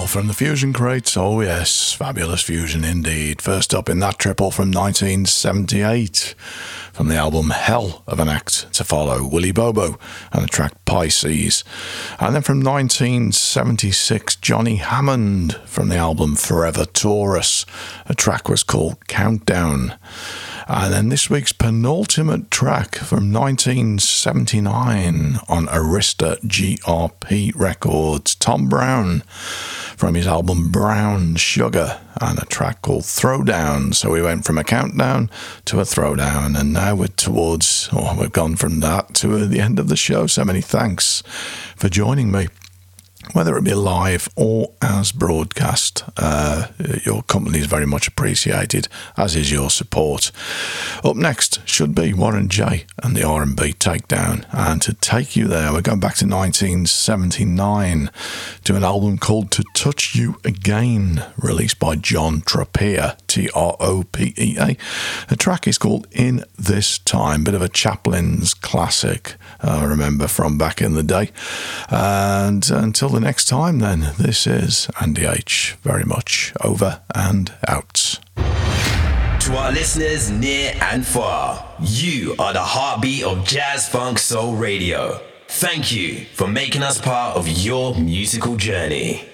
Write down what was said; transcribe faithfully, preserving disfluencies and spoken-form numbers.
Well, from the Fusion Crates, oh yes, fabulous fusion indeed. First up in that triple from nineteen seventy-eight, from the album Hell of an Act to Follow, Willy Bobo and the track Pisces. And then from nineteen seventy-six, Johnny Hammond from the album Forever Taurus. The track was called Countdown. And then this week's penultimate track from nineteen seventy-nine on Arista G R P Records, Tom Brown from his album Brown Sugar, and a track called Throwdown. So we went from a countdown to a throwdown, and now we're towards, or we've gone from that to the end of the show. So many thanks for joining me, whether it be live or as broadcast. Uh, your company is very much appreciated, as is your support. Up next should be Warren J and the R and B Takedown. And to take you there, we're going back to nineteen seventy-nine to an album called To Touch You Again, released by John Tropea, T R O P E A. The track is called In This Time, bit of a Chaplin's classic, uh, I remember from back in the day. And until the next time then, this is Andy H, very much over and out. To our listeners near and far, you are the heartbeat of Jazz Funk Soul Radio. Thank you for making us part of your musical journey.